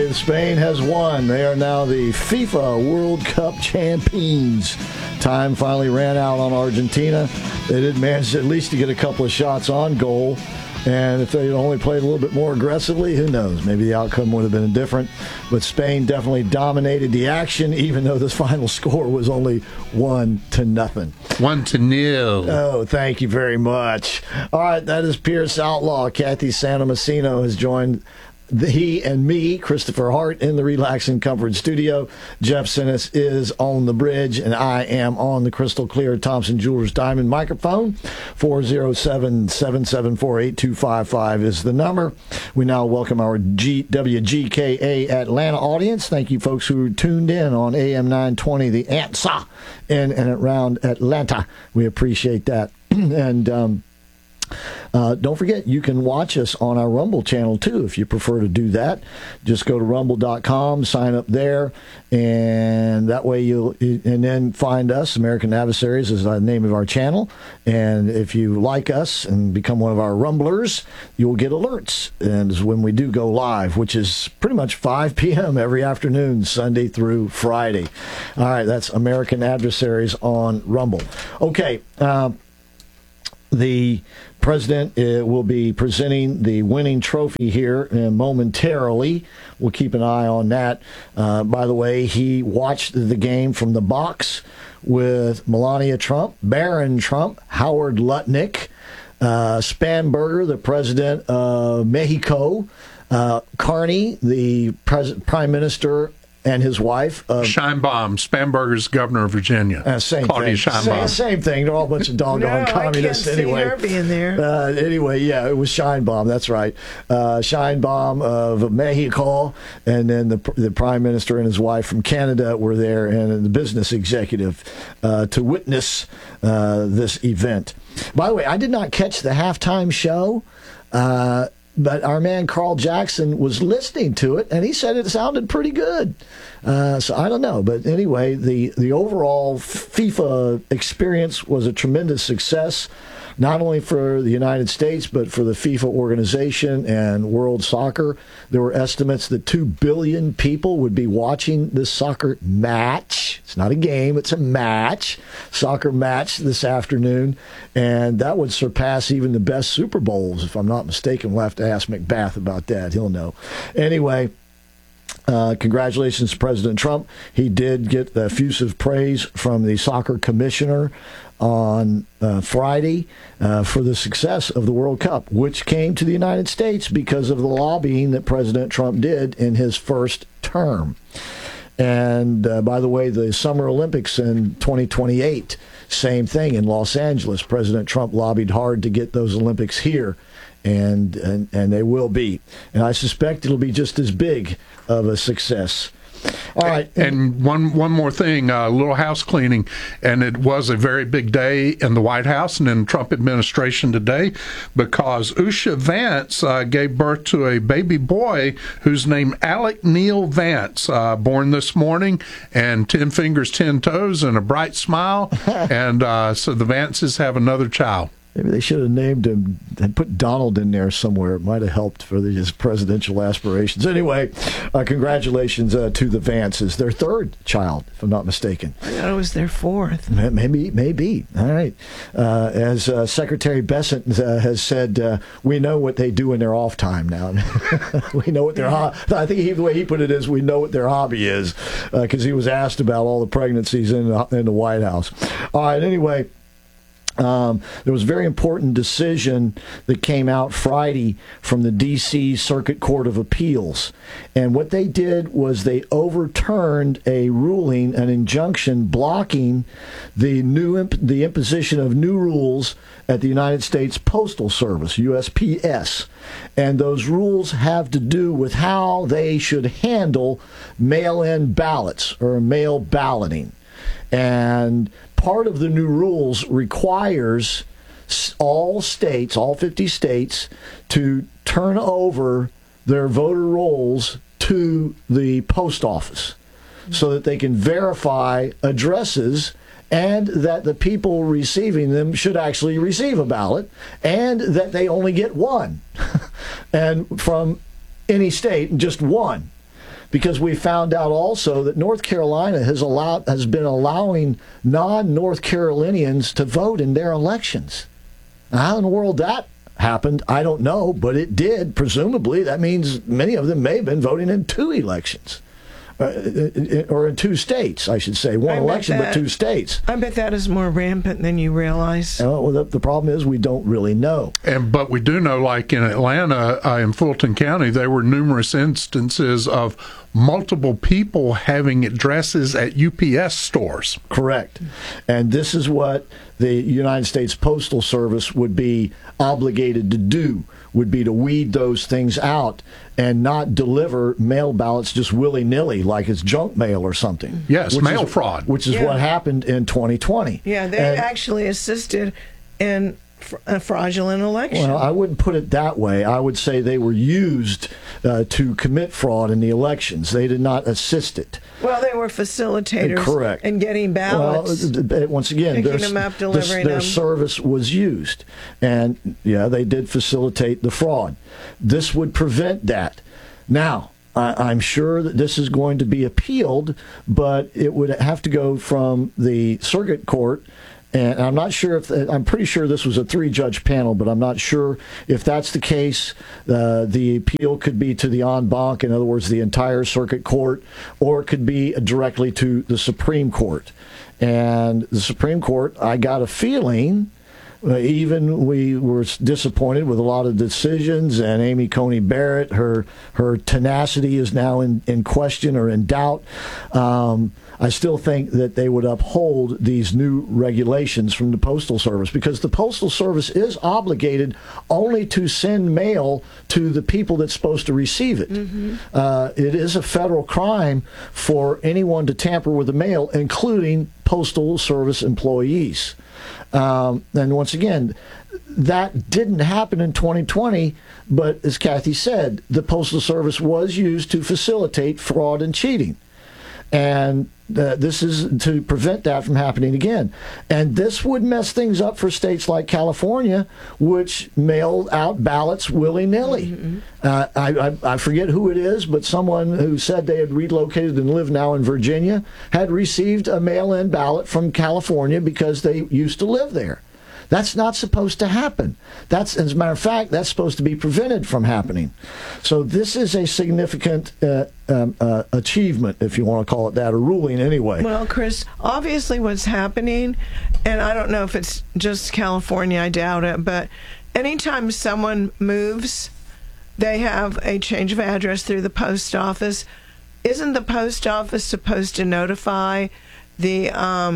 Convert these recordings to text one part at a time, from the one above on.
right, Spain has won. They are now the FIFA World Cup champions. Time finally ran out on Argentina. They did manage at least to get a couple of shots on goal. And if they had only played a little bit more aggressively, who knows? Maybe the outcome would have been different. But Spain definitely dominated the action, even though the final score was only 1-0. 1-0. Oh, thank you very much. All right, that is Pierce Outlaw. Kathy Santomassino has joined he and me, Christopher Hart, in the Relax and Comfort studio. Jeff Sinis is on the bridge, and I am on the crystal clear Thompson Jewelers Diamond microphone. 407-774-8255 is the number. We now welcome our WGKA Atlanta audience. Thank you, folks who tuned in on AM 920, the Answer, in and around Atlanta. We appreciate that. And don't forget, you can watch us on our Rumble channel, too, if you prefer to do that. Just go to rumble.com, sign up there, and that way and then find us. American Adversaries is the name of our channel. And if you like us and become one of our Rumblers, you'll get alerts. And it's when we do go live, which is pretty much 5 p.m. every afternoon, Sunday through Friday. All right, that's American Adversaries on Rumble. Okay, the president will be presenting the winning trophy here momentarily. We'll keep an eye on that. By the way, he watched the game from the box with Melania Trump, Barron Trump, Howard Lutnick, Spanberger, the president of Mexico, Carney, the Prime Minister, and his wife. Scheinbaum, Spanberger's governor of Virginia. Same Claudia thing. Scheinbaum. Same thing. They're all a bunch of doggone communists anyway. I can't see her being there. Anyway, yeah, it was Scheinbaum. That's right. Scheinbaum of Mexico, and then the Prime Minister and his wife from Canada were there, and the business executive to witness this event. By the way, I did not catch the halftime show. But our man Carl Jackson was listening to it, and he said it sounded pretty good. So I don't know. But anyway, the overall FIFA experience was a tremendous success, not only for the United States, but for the FIFA organization and world soccer. There were estimates that 2 billion people would be watching this soccer match. It's not a game, it's a match. Soccer match this afternoon. And that would surpass even the best Super Bowls, if I'm not mistaken. We'll have to ask McBath about that. He'll know. Anyway, congratulations to President Trump. He did get effusive praise from the soccer commissioner on Friday for the success of the World Cup, which came to the United States because of the lobbying that President Trump did in his first term. And by the way, the Summer Olympics in 2028, same thing in Los Angeles. President Trump lobbied hard to get those Olympics here, and they will be. And I suspect it'll be just as big of a success. All right. And one more thing, a little house cleaning, and it was a very big day in the White House and in the Trump administration today because Usha Vance gave birth to a baby boy who's named Alec Neil Vance, born this morning, and 10 fingers, 10 toes, and a bright smile. And so the Vances have another child. Maybe they should have named him and put Donald in there somewhere. It might have helped for his presidential aspirations. Anyway, congratulations to the Vances. Their third child, if I'm not mistaken. I thought it was their fourth. Maybe. All right. As Secretary Bessent has said, we know what they do in their off time now. We know what their I think the way he put it is we know what their hobby is because he was asked about all the pregnancies in the White House. All right. Anyway. There was a very important decision that came out Friday from the D.C. Circuit Court of Appeals. And what they did was they overturned a ruling, an injunction blocking the imposition of new rules at the United States Postal Service, USPS. And those rules have to do with how they should handle mail-in ballots or mail balloting. And part of the new rules requires all 50 states, to turn over their voter rolls to the post office so that they can verify addresses and that the people receiving them should actually receive a ballot and that they only get one and from any state, just one. because we found out also that North Carolina has been allowing non-North Carolinians to vote in their elections. Now, how in the world that happened, I don't know, but it did. Presumably, that means many of them may have been voting in two elections. Or in two states, I should say. One election, but two states. I bet that is more rampant than you realize. Well, the problem is we don't really know. But we do know, like in Atlanta, in Fulton County, there were numerous instances of multiple people having addresses at UPS stores. Correct. And this is what the United States Postal Service would be obligated to do, would be to weed those things out and not deliver mail ballots just willy-nilly like it's junk mail or something. Yes, mail fraud. Which is what happened in 2020. Yeah, they actually assisted in a fraudulent election. Well, I wouldn't put it that way. I would say they were used to commit fraud in the elections. They did not assist it. Well, they were facilitators. Correct. In getting ballots. Well, once again, picking them up, delivering their them. service was used. And, yeah, they did facilitate the fraud. This would prevent that. Now, I'm sure that this is going to be appealed, but it would have to go from the circuit court. And I'm not sure I'm pretty sure this was a 3-judge panel, but I'm not sure if that's the case. The appeal could be to the en banc, in other words, the entire circuit court, or it could be directly to the Supreme Court. And the Supreme Court, I got a feeling, even we were disappointed with a lot of decisions, and Amy Coney Barrett, her tenacity is now in question or in doubt. I still think that they would uphold these new regulations from the Postal Service, because the Postal Service is obligated only to send mail to the people that's supposed to receive it. Mm-hmm. It is a federal crime for anyone to tamper with the mail, including Postal Service employees. And once again, that didn't happen in 2020, but as Kathy said, the Postal Service was used to facilitate fraud and cheating. And this is to prevent that from happening again. And this would mess things up for states like California, which mail out ballots willy-nilly. Mm-hmm. I forget who it is, but someone who said they had relocated and live now in Virginia had received a mail-in ballot from California because they used to live there. That's not supposed to happen. As a matter of fact, that's supposed to be prevented from happening. So this is a significant achievement, if you want to call it that, or ruling anyway. Well, Chris, obviously what's happening, and I don't know if it's just California, I doubt it, but anytime someone moves, they have a change of address through the post office. Isn't the post office supposed to notify the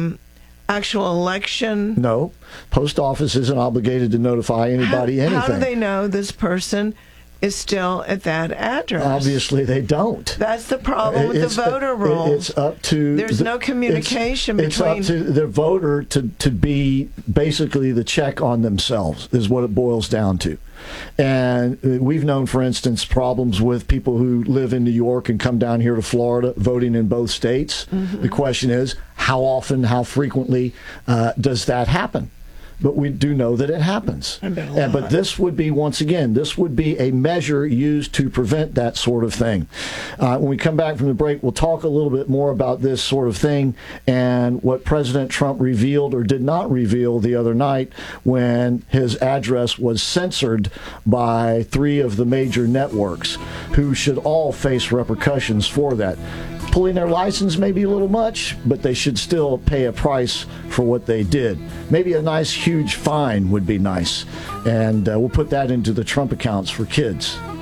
actual election? No. Post office isn't obligated to notify anybody anything. How do they know this person is still at that address? Obviously, they don't. That's the problem with the voter roll. It's up to... There's no communication between... It's up to the voter to be basically the check on themselves, is what it boils down to. And we've known, for instance, problems with people who live in New York and come down here to Florida voting in both states. Mm-hmm. The question is, how often, how frequently does that happen? But we do know that it happens. But this would be, once again, this would be a measure used to prevent that sort of thing. When we come back from the break, we'll talk a little bit more about this sort of thing and what President Trump revealed or did not reveal the other night when his address was censored by 3 of the major networks, who should all face repercussions for that. Pulling their license may be a little much, but they should still pay a price for what they did. Maybe a nice, huge fine would be nice. And we'll put that into the Trump accounts for kids.